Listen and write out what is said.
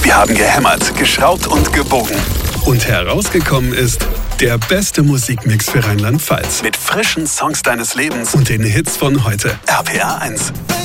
Wir haben gehämmert, geschraubt und gebogen. Und herausgekommen ist der beste Musikmix für Rheinland-Pfalz. Mit frischen Songs deines Lebens und den Hits von heute. RPR 1.